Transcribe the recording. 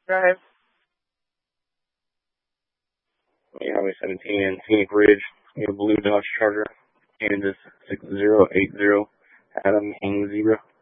Drive. Highway 17 in Scenic Ridge, your blue Dodge Charger, Kansas 6080, Adam King Zebra.